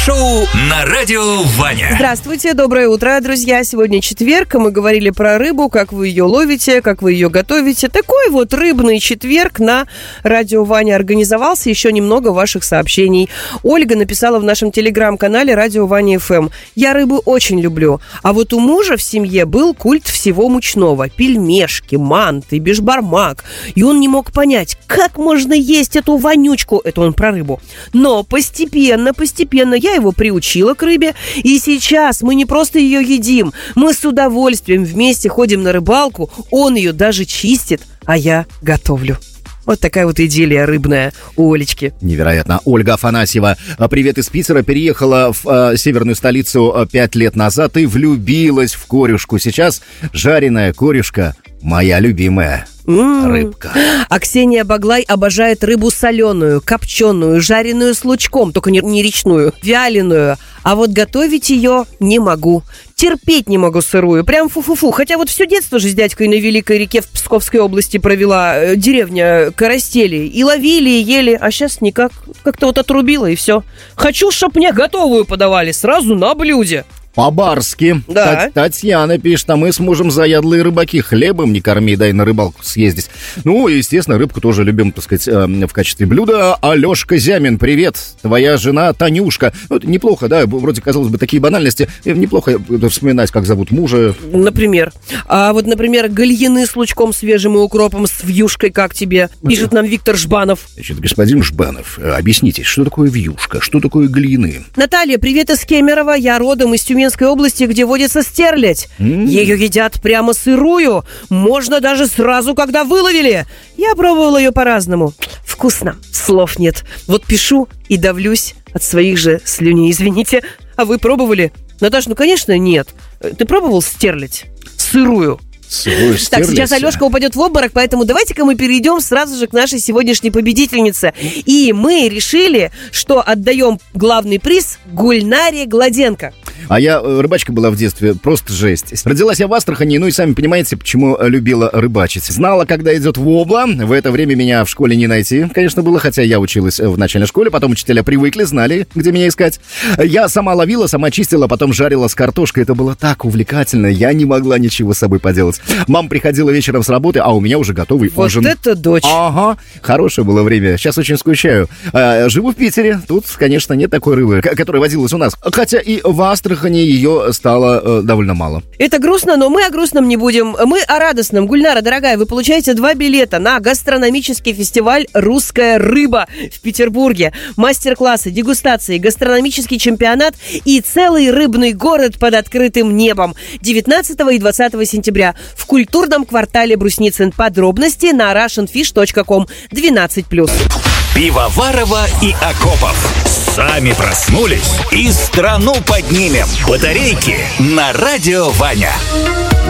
шоу на радио Ваня. Здравствуйте, доброе утро, друзья. Сегодня четверг, и мы говорили про рыбу, как вы ее ловите, как вы ее готовите. Такой вот рыбный четверг на радио Ваня организовался. Еще немного ваших сообщений. Ольга написала в нашем телеграм-канале радио Ваня ФМ: я рыбу очень люблю, а вот у мужа в семье был культ всего мучного. Пельмешки, манты, бешбармак. И он не мог понять, как можно есть эту вонючку. Это он про рыбу. Но постепенно я его приучила к рыбе, и сейчас мы не просто ее едим, мы с удовольствием вместе ходим на рыбалку, он ее даже чистит, а я готовлю. Вот такая вот идиллия рыбная у Олечки. Невероятно. Ольга Афанасьева, привет из Питера, переехала в северную столицу 5 лет назад и влюбилась в корюшку. Сейчас жареная корюшка моя любимая. Рыбка. А Ксения Баглай обожает рыбу соленую, копченую, жареную с лучком, только не речную, вяленую. А вот готовить ее не могу. Терпеть не могу сырую. Прям фу-фу-фу. Хотя вот все детство же с дядькой на Великой реке в Псковской области провела, деревня Коростели. И ловили, и ели. А сейчас никак. Как-то вот отрубила, и все. Хочу, чтоб мне готовую подавали сразу на блюде. По-барски. Да. Татьяна пишет: а мы с мужем заядлые рыбаки, хлебом не корми, дай на рыбалку съездить. Ну, естественно, рыбку тоже любим, так сказать, в качестве блюда. Алешка Зямин, привет, твоя жена Танюшка. Ну, это неплохо, да, вроде, казалось бы, такие банальности. Неплохо вспоминать, как зовут мужа. Например. А вот, например, гальяны с лучком свежим и укропом, с вьюшкой, как тебе? Пишет нам Виктор Жбанов. Значит, господин Жбанов, объясните, что такое вьюшка, что такое гальяны? Наталья, привет из Кемерово, я родом из Тюменской области, где водится стерлядь. Ее едят прямо сырую. Можно даже сразу, когда выловили. Я пробовала ее по-разному. Вкусно. Слов нет. Вот пишу и давлюсь от своих же слюней, извините. А вы пробовали? Наташа, ну, конечно, нет. Ты пробовал стерлядь? Сырую? Так, сейчас Алешка упадет в обморок, поэтому давайте-ка мы перейдем сразу же к нашей сегодняшней победительнице. И мы решили, что отдаем главный приз Гульнаре Гладенко. А я рыбачка была в детстве, просто жесть. Родилась я в Астрахани, ну и сами понимаете, почему любила рыбачить. Знала, когда идет вобла, в это время меня в школе не найти, конечно, было, хотя я училась в начальной школе, потом учителя привыкли, знали, где меня искать. Я сама ловила, сама чистила, потом жарила с картошкой, это было так увлекательно, я не могла ничего с собой поделать. Мама приходила вечером с работы, а у меня уже готовый ужин. Вот это дочь! Ага, хорошее было время, сейчас очень скучаю. Живу в Питере, тут, конечно, нет такой рыбы, которая водилась у нас, хотя и в Астрахани ее стало довольно мало. Это грустно, но мы о грустном не будем. Мы о радостном. Гульнара, дорогая, вы получаете 2 билета на гастрономический фестиваль «Русская рыба» в Петербурге. Мастер-классы, дегустации, гастрономический чемпионат и целый рыбный город под открытым небом. 19 и 20 сентября в культурном квартале Брусницын. Подробности на russianfish.com. 12+. Пивоварова и Акопов. Сами проснулись и страну поднимем. Батарейки на радио Ваня.